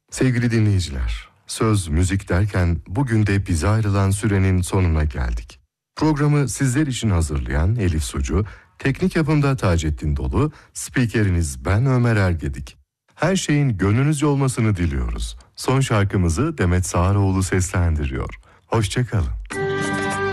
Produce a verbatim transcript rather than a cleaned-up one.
Sevgili dinleyiciler, söz müzik derken bugün de bize ayrılan sürenin sonuna geldik. Programı sizler için hazırlayan Elif Sucu, teknik yapımda Taceddin Dolu, spikeriniz ben Ömer Ergedik. Her şeyin gönlünüzce olmasını diliyoruz. Son şarkımızı Demet Sağaroğlu seslendiriyor. Hoşça kalın.